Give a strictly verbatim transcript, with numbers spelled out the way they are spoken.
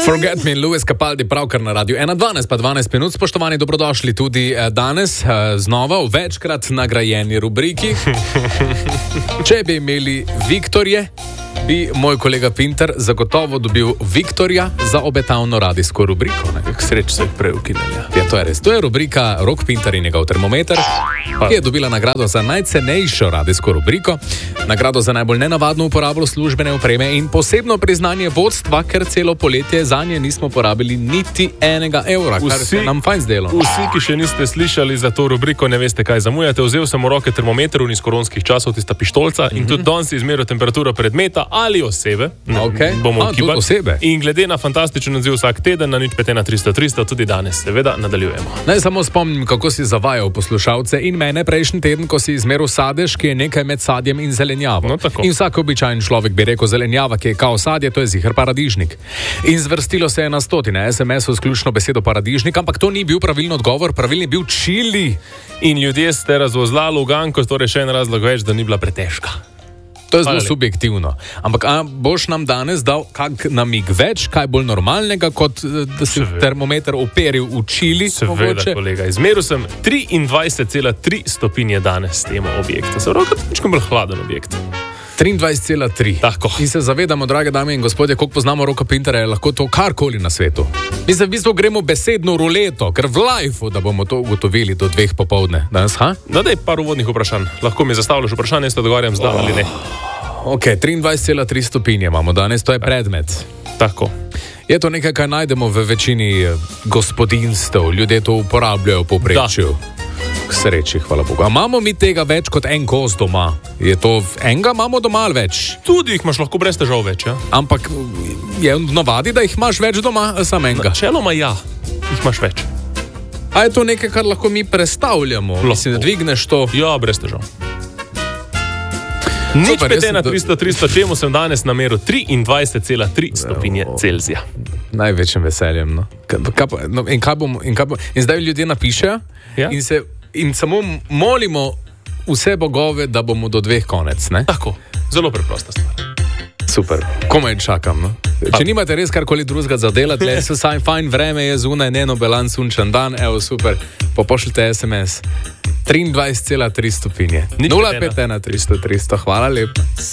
Forget Me, Louis Capaldi, pravkar na radiju ena dvanajst pa dvanajst minut. Spoštovani, dobrodošli tudi danes, znova v večkrat nagrajeni rubriki. Če bi imeli Viktorje, bi moj kolega Pinter zagotovo dobil Viktorja za obetavno radijsko rubriko. K sreči se jih prej ukinili. Ja, to je res. To je rubrika Rok Pinter in njegov termometer, ki je dobila nagrado za najcenejšo radijsko rubriko, nagrado za najbolj nenavadno uporabo službene opreme in posebno priznanje vodstva, ker celo poletje zanje nismo porabili niti enega evra, kar Vsi- se nam fajn zdelo. Vsi, ki še niste slišali za to rubriko, ne veste, kaj zamujate. Vzel sem v roke termometer v koronskih časov, tista pištolca, in tudi danes si izmeril temperaturo predmeta ali osebe. Ne, Okej. bomo A, tudi ukibali. osebe. In glede na fantastičen odziv vsak teden na nič pet ena tristo tristo, tudi danes seveda nadaljujemo. Naj samo spomnim, kako si zavajal poslušalce in mene prejšnji teden, ko si izmeril sadež, ki je nekaj med sadjem in zelenjavo. No, tako. In vsak običajen človek bi rekel, zelenjava, ki je kao sadje, to je ziher paradižnik. In zvrstilo se je na stotine es em esov z ključno besedo paradižnik, ampak to ni bil pravilen odgovor, pravilni je bil čili. In ljudje ste razvozlali uganko, torej še en razlog več, da ni bila pretežka. To je zelo Hvala. subjektivno. Ampak a boš nam danes dal kak namig več, kaj bolj normalnega, kot eh, da si Seveda. termometer uperil v čili? Seveda, mogoče? kolega. Izmeril sem triindvajset cela tri stopinje danes temu objektu. Se pravi, kot bolj hladen objekt. triindvajset cela tri. Tako. In se zavedamo, drage dame in gospodje, koliko poznamo Roka Pintera, je lahko to karkoli na svetu. Mi se v bistvu gremo besedno ruleto, ker v lifeu, da bomo to ugotovili do dveh popovdne. Danes, ha? No, daj par uvodnih vprašanj. Lahko mi zastavljaš vprašanje, jaz te odgovarjam zdaj ali ne. Ok, triindvajset cela tri stopinje imamo danes, to je predmet. Tako. Je to nekaj, kar najdemo v večini eh, gospodinstev, ljudje to uporabljajo v povprečju. K sreči, hvala Bogu. A imamo mi tega več kot en kos doma? Je to enega imamo doma ali več? Tudi jih imaš lahko brez težav več, ja? Ampak je v navadi, da jih imaš več doma, ali samo enega? Načeloma ja, jih imaš več. A je to nekaj, kar lahko mi prestavljamo? Lahko. Mislim, da dvigneš to. Ja, brez težav. Nič Super, pet jaz ena sem do- tristo tristo, čemu sem danes nameril triindvajset cela tri stopinje Evo. Celzija. Največjim veseljem. No. Kaj, kaj, pa- no, in, kaj bom, in, kaj bom, in zdaj ljudje napišejo Ja. in, se, in samo molimo vse bogove, da bomo do dveh konec. Ne? Tako, zelo preprosta stvar. Super, komaj čakam. No? Če nimate res karkoli drugega za delati, le se saj fajn vreme je zunaj, eno belan sunčan dan, evo super, pa pošljite es em es. triindvajset cela tri stopinje. Nič nula pet ena. pet ena tristo tristo, hvala lepa.